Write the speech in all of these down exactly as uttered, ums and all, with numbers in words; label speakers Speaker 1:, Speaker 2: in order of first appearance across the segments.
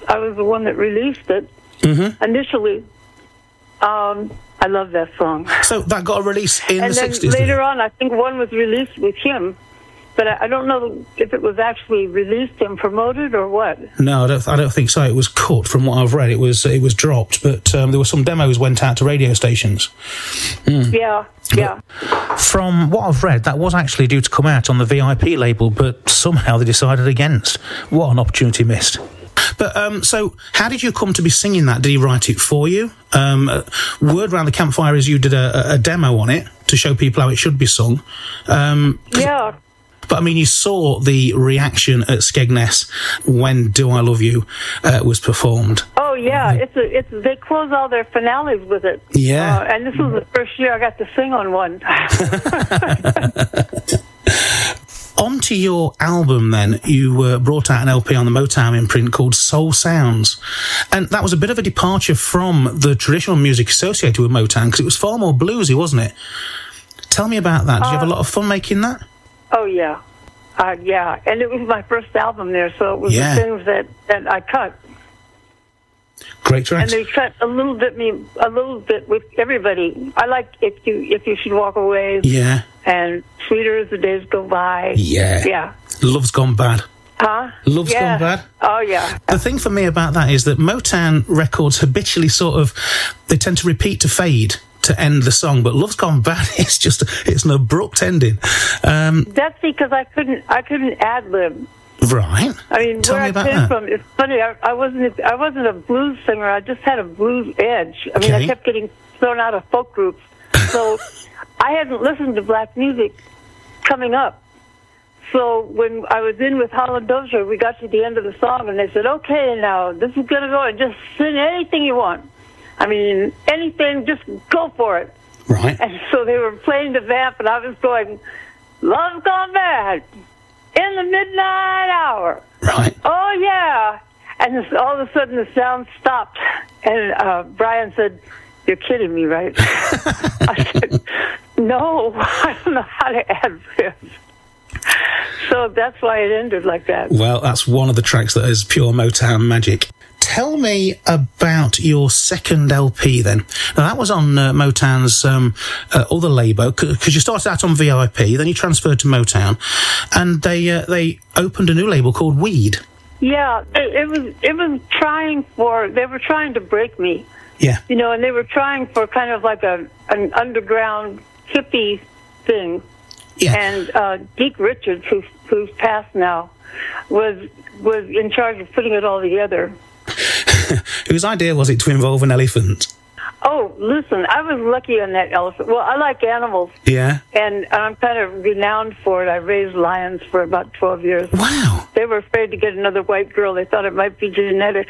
Speaker 1: I was the one that released it
Speaker 2: mm-hmm.
Speaker 1: initially. Um, I love that song.
Speaker 2: So that got a release in
Speaker 1: and
Speaker 2: the
Speaker 1: then
Speaker 2: sixties?
Speaker 1: Later on, I think one was released with him. But I, I don't know if it was actually released and promoted or what.
Speaker 2: No, I don't, I don't think so. It was cut from what I've read. It was it was dropped, but um, there were some demos went out to radio stations. Mm.
Speaker 1: Yeah, yeah.
Speaker 2: But from what I've read, that was actually due to come out on the V I P label, but somehow they decided against. What an opportunity missed. But, um, so, how did you come to be singing that? Did he write it for you? Um, uh, word around the campfire is you did a, a demo on it to show people how it should be sung. Um,
Speaker 1: yeah.
Speaker 2: But, I mean, you saw the reaction at Skegness when Do I Love You uh, was performed.
Speaker 1: Oh, yeah. It's a, it's they close all their finales with it.
Speaker 2: Yeah.
Speaker 1: Uh, and this was the first year I got to sing on one.
Speaker 2: Onto your album, then, you uh, brought out an L P on the Motown imprint called Soul Sounds. And that was a bit of a departure from the traditional music associated with Motown, because it was far more bluesy, wasn't it? Tell me about that. Did uh, you have a lot of fun making that?
Speaker 1: Oh, yeah. Uh, yeah. And it was my first album there, so it was yeah. the things that, that I cut.
Speaker 2: Great tracks.
Speaker 1: And they cut a little bit me a little bit with everybody. I like If You If You Should Walk Away.
Speaker 2: Yeah.
Speaker 1: And Sweeter As the Days Go By.
Speaker 2: Yeah.
Speaker 1: Yeah.
Speaker 2: Love's Gone Bad.
Speaker 1: Huh?
Speaker 2: Love's
Speaker 1: yeah.
Speaker 2: Gone Bad.
Speaker 1: Oh, yeah.
Speaker 2: The thing for me about that is that Motown records habitually sort of, they tend to repeat to fade to end the song, but Love's Gone Bad is just, it's an abrupt ending. Um,
Speaker 1: That's because I couldn't, I couldn't ad-lib.
Speaker 2: Right.
Speaker 1: I mean,
Speaker 2: Tell
Speaker 1: where
Speaker 2: me
Speaker 1: I
Speaker 2: about
Speaker 1: came
Speaker 2: that.
Speaker 1: from, it's funny, I, I wasn't, I wasn't a blues singer, I just had a blues edge. I mean,
Speaker 2: Okay.
Speaker 1: I kept getting thrown out of folk groups. So I hadn't listened to black music coming up. So when I was in with Holland Dozier, we got to the end of the song, and they said, okay, now, this is going to go, and just sing anything you want. I mean, anything, just go for it.
Speaker 2: Right.
Speaker 1: And so they were playing the vamp, and I was going, Love's Gone Bad, in the midnight hour.
Speaker 2: Right.
Speaker 1: Oh, yeah. And this, all of a sudden, the sound stopped, and uh, Brian said, you're kidding me, right? I said, no, I don't know how to add this. So that's why it ended like that.
Speaker 2: Well, that's one of the tracks that is pure Motown magic. Tell me about your second L P then. Now, that was on uh, Motown's um, uh, other label, because you started out on V I P, then you transferred to Motown, and they uh, they opened a new label called Weed.
Speaker 1: Yeah, it, it was it was trying for, they were trying to break me.
Speaker 2: Yeah.
Speaker 1: You know, and they were trying for kind of like a an underground hippie thing.
Speaker 2: Yeah.
Speaker 1: And uh, Deke Richards, who's, who's passed now, was was in charge of putting it all together.
Speaker 2: Whose idea was it to involve an elephant?
Speaker 1: Oh, listen, I was lucky on that elephant. Well, I like animals.
Speaker 2: Yeah.
Speaker 1: And I'm kind of renowned for it. I raised lions for about twelve years.
Speaker 2: Wow.
Speaker 1: They were afraid to get another white girl. They thought it might be genetic.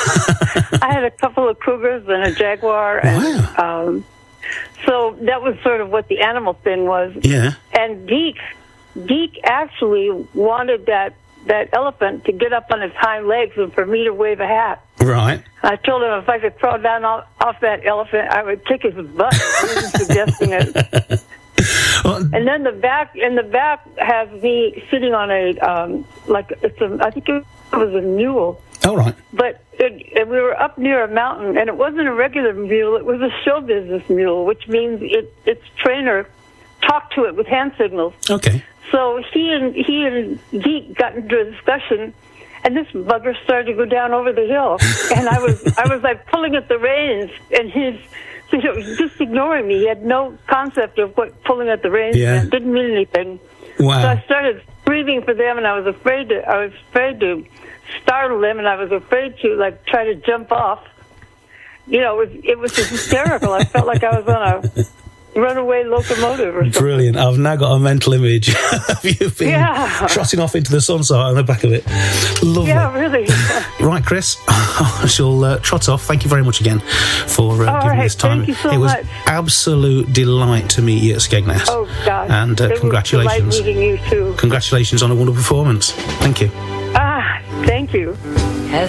Speaker 1: I had a couple of cougars and a jaguar. And,
Speaker 2: wow.
Speaker 1: Um, so that was sort of what the animal thing was.
Speaker 2: Yeah.
Speaker 1: And Deke, Deke actually wanted that, that elephant to get up on its hind legs and for me to wave a hat.
Speaker 2: Right.
Speaker 1: I told him if I could crawl down off, off that elephant, I would kick his butt. He was suggesting it. Well, and then the back, in the back has me sitting on a, um, like, it's a, I think it was a mule.
Speaker 2: Oh, right.
Speaker 1: But it, it, we were up near a mountain, and it wasn't a regular mule. It was a show business mule, which means it, its trainer talked to it with hand signals.
Speaker 2: Okay.
Speaker 1: So he and he and Deke got into a discussion, and this bugger started to go down over the hill, and I was I was like pulling at the reins, and he's you know, just ignoring me. He had no concept of what pulling at the reins
Speaker 2: yeah.
Speaker 1: meant. Didn't mean anything.
Speaker 2: Wow.
Speaker 1: So I started screaming for them, and I was afraid to. I was afraid to startle them, and I was afraid to like try to jump off. You know, it was it was hysterical. I felt like I was on a runaway locomotive or something.
Speaker 2: Brilliant. I've now got a mental image of you being
Speaker 1: yeah.
Speaker 2: trotting off into the sunset on the back of it. Lovely.
Speaker 1: Yeah, really.
Speaker 2: Right, Chris, I shall uh, trot off. Thank you very much again for uh, giving
Speaker 1: right.
Speaker 2: me this time.
Speaker 1: Thank you so
Speaker 2: it was
Speaker 1: much.
Speaker 2: absolute delight to meet you at Skegness.
Speaker 1: Oh, gosh.
Speaker 2: And uh,
Speaker 1: it
Speaker 2: congratulations.
Speaker 1: was a delight meeting you, too.
Speaker 2: Congratulations on a wonderful performance. Thank you.
Speaker 1: Ah, thank you.